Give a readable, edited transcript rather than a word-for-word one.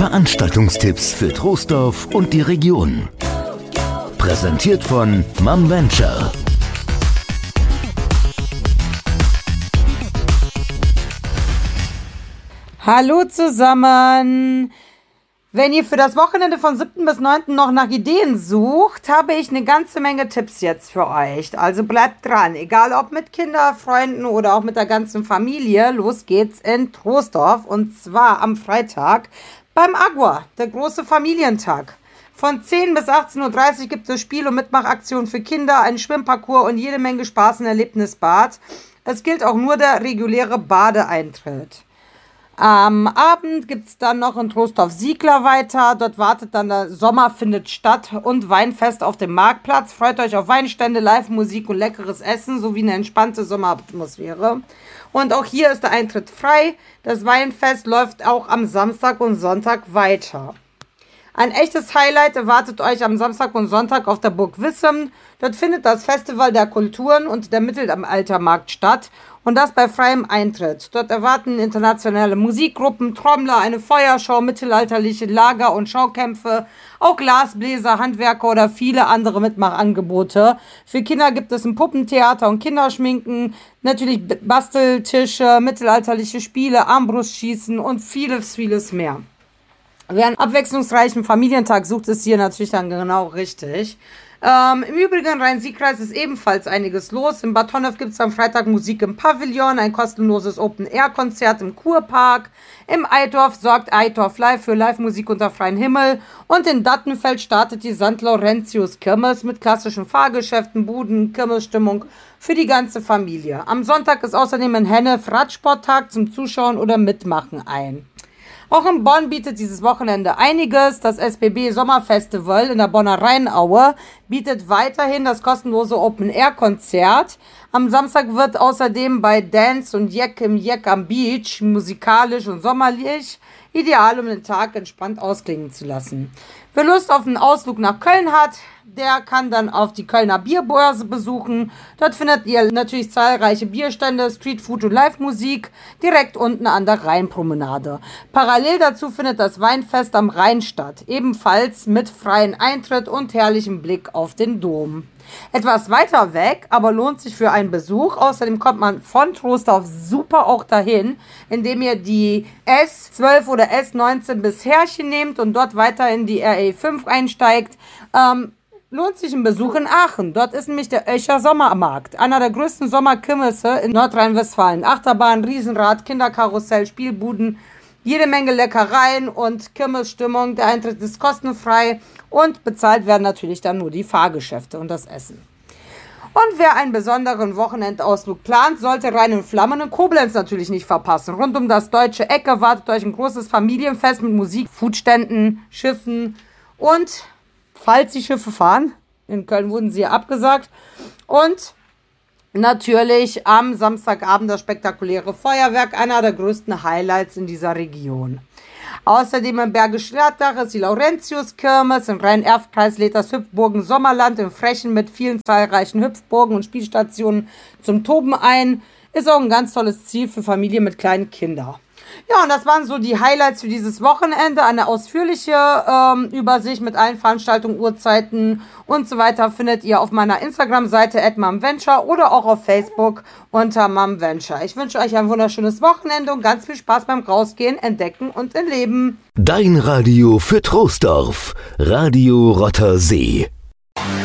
Veranstaltungstipps für Troisdorf und die Region. Präsentiert von MomVenture. Hallo zusammen! Wenn ihr für das Wochenende von 7. bis 9. noch nach Ideen sucht, habe ich eine ganze Menge Tipps jetzt für euch. Also bleibt dran, egal ob mit Kindern, Freunden oder auch mit der ganzen Familie. Los geht's in Troisdorf und zwar am Freitag beim Agua, der große Familientag. Von 10 bis 18.30 Uhr gibt es Spiel- und Mitmachaktionen für Kinder, einen Schwimmparcours und jede Menge Spaß im Erlebnisbad. Es gilt auch nur der reguläre Badeeintritt. Am Abend gibt es dann noch in Troisdorf-Siegler weiter. Dort wartet dann der Sommer findet statt und Weinfest auf dem Marktplatz. Freut euch auf Weinstände, Live-Musik und leckeres Essen sowie eine entspannte Sommeratmosphäre. Und auch hier ist der Eintritt frei. Das Weinfest läuft auch am Samstag und Sonntag weiter. Ein echtes Highlight erwartet euch am Samstag und Sonntag auf der Burg Wissem. Dort findet das Festival der Kulturen und der Mittelaltermarkt statt und das bei freiem Eintritt. Dort erwarten internationale Musikgruppen, Trommler, eine Feuershow, mittelalterliche Lager- und Schaukämpfe, auch Glasbläser, Handwerker oder viele andere Mitmachangebote. Für Kinder gibt es ein Puppentheater und Kinderschminken, natürlich Basteltische, mittelalterliche Spiele, Armbrustschießen und vieles, vieles mehr. Wer einen abwechslungsreichen Familientag sucht, ist hier natürlich dann genau richtig. Im Übrigen, Rhein-Sieg-Kreis ist ebenfalls einiges los. In Bad Honnef gibt es am Freitag Musik im Pavillon, ein kostenloses Open-Air-Konzert im Kurpark. Im Eitorf sorgt Eitorf Live für Live-Musik unter freiem Himmel. Und in Dattenfeld startet die St. Laurentius Kirmes mit klassischen Fahrgeschäften, Buden, Kirmesstimmung für die ganze Familie. Am Sonntag ist außerdem in Hennef Radsporttag zum Zuschauen oder Mitmachen ein. Auch in Bonn bietet dieses Wochenende einiges. Das SBB Sommerfestival in der Bonner Rheinaue bietet weiterhin das kostenlose Open-Air-Konzert. Am Samstag wird außerdem bei Dance und Jack im Jack am Beach musikalisch und sommerlich ideal, um den Tag entspannt ausklingen zu lassen. Wer Lust auf einen Ausflug nach Köln hat, der kann dann auf die Kölner Bierbörse besuchen. Dort findet ihr natürlich zahlreiche Bierstände, Streetfood und Live-Musik direkt unten an der Rheinpromenade. Parallel dazu findet das Weinfest am Rhein statt, ebenfalls mit freiem Eintritt und herrlichem Blick auf den Dom. Etwas weiter weg, aber lohnt sich für einen Besuch. Außerdem kommt man von Troisdorf super auch dahin, indem ihr die S12 oder S19 bis Herrchen nehmt und dort weiter in die RE5 einsteigt. Lohnt sich ein Besuch in Aachen. Dort ist nämlich der Öcher Sommermarkt, einer der größten Sommerkirmesse in Nordrhein-Westfalen. Achterbahn, Riesenrad, Kinderkarussell, Spielbuden, jede Menge Leckereien und Kirmesstimmung. Der Eintritt ist kostenfrei und bezahlt werden natürlich dann nur die Fahrgeschäfte und das Essen. Und wer einen besonderen Wochenendausflug plant, sollte Rhein und Flammen in Koblenz natürlich nicht verpassen. Rund um das deutsche Eck erwartet euch ein großes Familienfest mit Musik, Foodständen, Schiffen und falls die Schiffe fahren, in Köln wurden sie ja abgesagt, und natürlich am Samstagabend das spektakuläre Feuerwerk, einer der größten Highlights in dieser Region. Außerdem im Bergisch Gladbach ist die Laurentius-Kirmes, im Rhein-Erft-Kreis lädt das Hüpfburgen Sommerland in Frechen mit vielen zahlreichen Hüpfburgen und Spielstationen zum Toben ein. Ist auch ein ganz tolles Ziel für Familien mit kleinen Kindern. Ja, und das waren so die Highlights für dieses Wochenende. Eine ausführliche Übersicht mit allen Veranstaltungen, Uhrzeiten und so weiter findet ihr auf meiner Instagram-Seite @MomVenture oder auch auf Facebook unter MomVenture. Ich wünsche euch ein wunderschönes Wochenende und ganz viel Spaß beim Rausgehen, Entdecken und Erleben. Dein Radio für Troisdorf. Radio Rotter See.